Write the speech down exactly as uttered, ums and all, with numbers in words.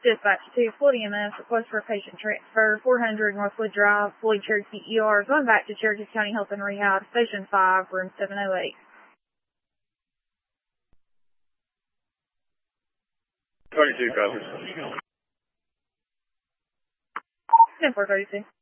Dispatch to Floyd E M S, request for patient transfer, four hundred Northwood Drive, Floyd, Cherokee E R, going back to Cherokee County Health and Rehab, Station five, room seven oh eight. twenty-two covers. ten four thirty-two.